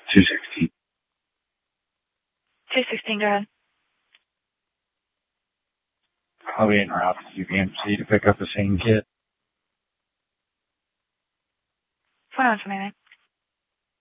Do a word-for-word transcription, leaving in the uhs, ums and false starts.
two sixteen. two sixteen, go ahead. I'll be in route to U B M C to pick up the same kit. Phone on for me, man.